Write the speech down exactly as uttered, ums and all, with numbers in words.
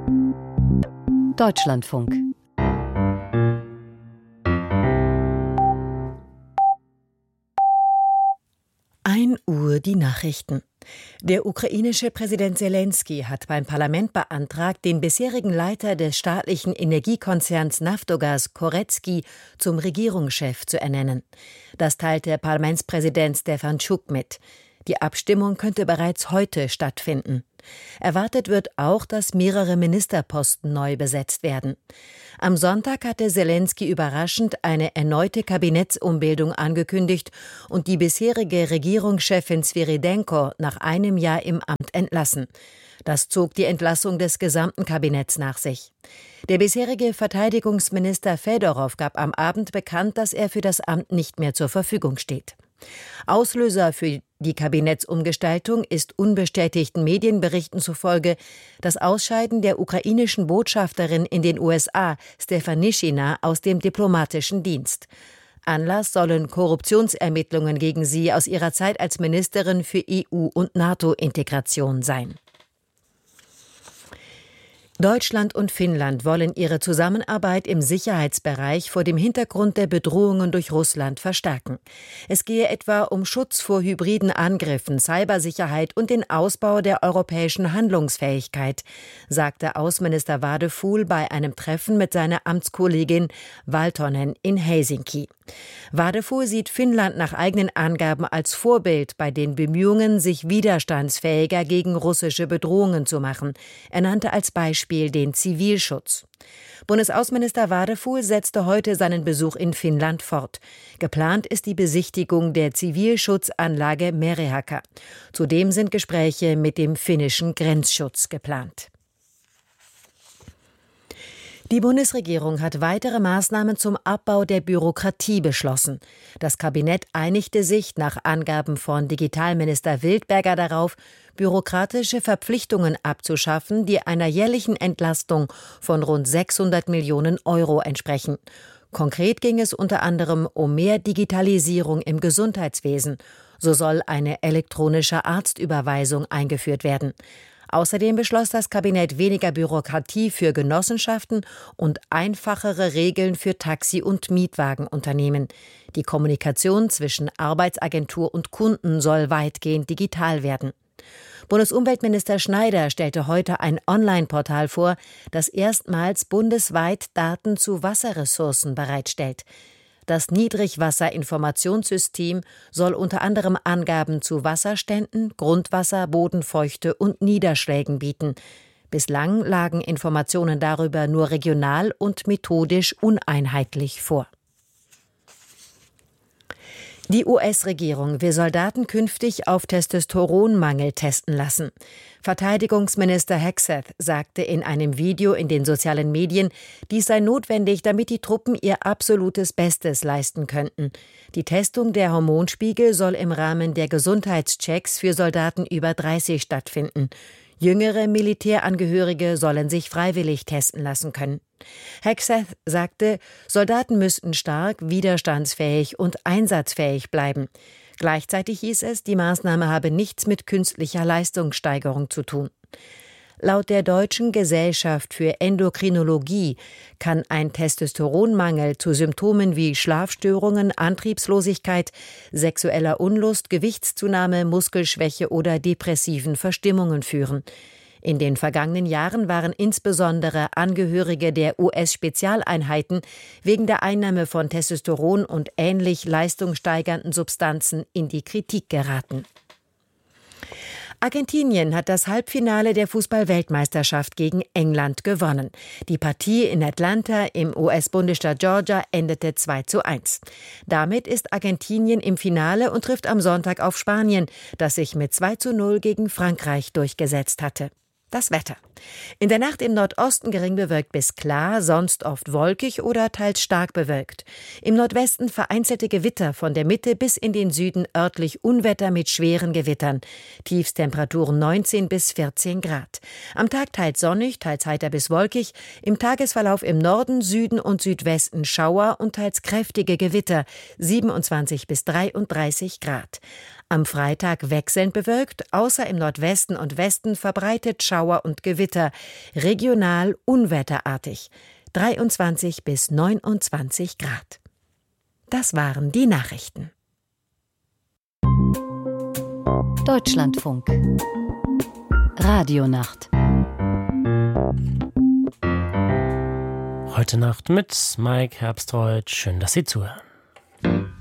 Deutschlandfunk. ein Uhr die Nachrichten. Der ukrainische Präsident Selenskyj hat beim Parlament beantragt, den bisherigen Leiter des staatlichen Energiekonzerns Naftogaz, Koretsky, zum Regierungschef zu ernennen. Das teilte Parlamentspräsident Stefanschuk mit. Die Abstimmung könnte bereits heute stattfinden. Erwartet wird auch, dass mehrere Ministerposten neu besetzt werden. Am Sonntag hatte Selenskyj überraschend eine erneute Kabinettsumbildung angekündigt und die bisherige Regierungschefin Sviridenko nach einem Jahr im Amt entlassen. Das zog die Entlassung des gesamten Kabinetts nach sich. Der bisherige Verteidigungsminister Fedorow gab am Abend bekannt, dass er für das Amt nicht mehr zur Verfügung steht. Auslöser für die Kabinettsumgestaltung ist unbestätigten Medienberichten zufolge das Ausscheiden der ukrainischen Botschafterin in den U S A, Stefanischina, aus dem diplomatischen Dienst. Anlass sollen Korruptionsermittlungen gegen sie aus ihrer Zeit als Ministerin für E U- und NATO-Integration sein. Deutschland und Finnland wollen ihre Zusammenarbeit im Sicherheitsbereich vor dem Hintergrund der Bedrohungen durch Russland verstärken. Es gehe etwa um Schutz vor hybriden Angriffen, Cybersicherheit und den Ausbau der europäischen Handlungsfähigkeit, sagte Außenminister Wadefuhl bei einem Treffen mit seiner Amtskollegin Valtonen in Helsinki. Wadefuhl sieht Finnland nach eigenen Angaben als Vorbild bei den Bemühungen, sich widerstandsfähiger gegen russische Bedrohungen zu machen. Er nannte als Beispiel den Zivilschutz. Bundesaußenminister Wadefuhl setzte heute seinen Besuch in Finnland fort. Geplant ist die Besichtigung der Zivilschutzanlage Merihaka. Zudem sind Gespräche mit dem finnischen Grenzschutz geplant. Die Bundesregierung hat weitere Maßnahmen zum Abbau der Bürokratie beschlossen. Das Kabinett einigte sich nach Angaben von Digitalminister Wildberger darauf, bürokratische Verpflichtungen abzuschaffen, die einer jährlichen Entlastung von rund sechshundert Millionen Euro entsprechen. Konkret ging es unter anderem um mehr Digitalisierung im Gesundheitswesen. So soll eine elektronische Arztüberweisung eingeführt werden. Außerdem beschloss das Kabinett weniger Bürokratie für Genossenschaften und einfachere Regeln für Taxi- und Mietwagenunternehmen. Die Kommunikation zwischen Arbeitsagentur und Kunden soll weitgehend digital werden. Bundesumweltminister Schneider stellte heute ein Online-Portal vor, das erstmals bundesweit Daten zu Wasserressourcen bereitstellt. Das Niedrigwasserinformationssystem soll unter anderem Angaben zu Wasserständen, Grundwasser, Bodenfeuchte und Niederschlägen bieten. Bislang lagen Informationen darüber nur regional und methodisch uneinheitlich vor. Die U S-Regierung will Soldaten künftig auf Testosteronmangel testen lassen. Verteidigungsminister Hegseth sagte in einem Video in den sozialen Medien, dies sei notwendig, damit die Truppen ihr absolutes Bestes leisten könnten. Die Testung der Hormonspiegel soll im Rahmen der Gesundheitschecks für Soldaten über dreißig stattfinden. Jüngere Militärangehörige sollen sich freiwillig testen lassen können. Hegseth sagte, Soldaten müssten stark, widerstandsfähig und einsatzfähig bleiben. Gleichzeitig hieß es, die Maßnahme habe nichts mit künstlicher Leistungssteigerung zu tun. Laut der Deutschen Gesellschaft für Endokrinologie kann ein Testosteronmangel zu Symptomen wie Schlafstörungen, Antriebslosigkeit, sexueller Unlust, Gewichtszunahme, Muskelschwäche oder depressiven Verstimmungen führen. In den vergangenen Jahren waren insbesondere Angehörige der U S-Spezialeinheiten wegen der Einnahme von Testosteron und ähnlich leistungssteigernden Substanzen in die Kritik geraten. Argentinien hat das Halbfinale der Fußball-Weltmeisterschaft gegen England gewonnen. Die Partie in Atlanta im U S-Bundesstaat Georgia endete zwei zu eins. Damit ist Argentinien im Finale und trifft am Sonntag auf Spanien, das sich mit zwei zu null gegen Frankreich durchgesetzt hatte. Das Wetter. In der Nacht im Nordosten gering bewölkt bis klar, sonst oft wolkig oder teils stark bewölkt. Im Nordwesten vereinzelte Gewitter, von der Mitte bis in den Süden örtlich Unwetter mit schweren Gewittern. Tiefstemperaturen neunzehn bis vierzehn Grad. Am Tag teils sonnig, teils heiter bis wolkig. Im Tagesverlauf im Norden, Süden und Südwesten Schauer und teils kräftige Gewitter. siebenundzwanzig bis dreiunddreißig Grad. Am Freitag wechselnd bewölkt, außer im Nordwesten und Westen verbreitet Schauer und Gewitter, regional unwetterartig. dreiundzwanzig bis neunundzwanzig Grad. Das waren die Nachrichten. Deutschlandfunk Radionacht. Heute Nacht mit Mike Herbstreuth. Schön, dass Sie zuhören.